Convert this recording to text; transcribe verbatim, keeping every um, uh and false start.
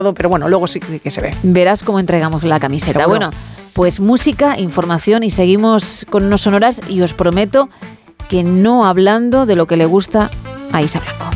pero bueno, luego sí que se ve. Verás cómo entregamos la camiseta. Seguro. Bueno, pues música, información y seguimos con unos sonoras y os prometo que no hablando de lo que le gusta a Isa Blanco.